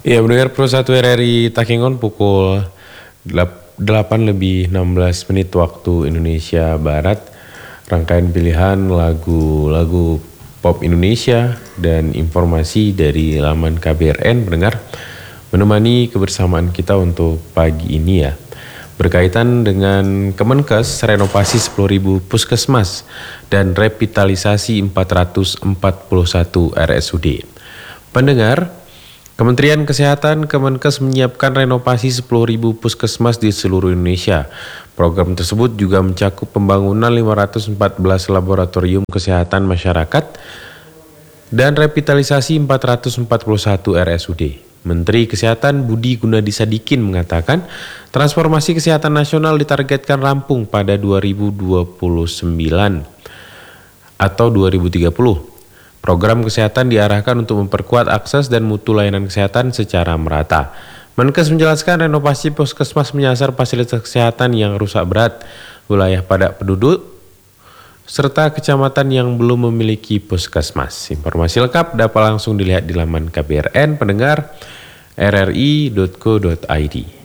Ya, mendengar Pro 1 RRI Takengon pukul 8:16 waktu Indonesia Barat. Rangkaian pilihan lagu-lagu pop Indonesia dan informasi dari laman KBRN mendengar menemani kebersamaan kita untuk pagi ini ya. Berkaitan dengan Kemenkes, renovasi 10.000 puskesmas dan revitalisasi 441 RSUD. Pendengar, Kementerian Kesehatan Kemenkes menyiapkan renovasi 10.000 puskesmas di seluruh Indonesia. Program tersebut juga mencakup pembangunan 514 laboratorium kesehatan masyarakat dan revitalisasi 441 RSUD. Menteri Kesehatan Budi Gunadisadikin mengatakan transformasi kesehatan nasional ditargetkan rampung pada 2029 atau 2030. Program kesehatan diarahkan untuk memperkuat akses dan mutu layanan kesehatan secara merata. Menkes menjelaskan renovasi puskesmas menyasar fasilitas kesehatan yang rusak berat, wilayah padat penduduk, serta kecamatan yang belum memiliki puskesmas. Informasi lengkap dapat langsung dilihat di laman KBRN pendengar rri.co.id.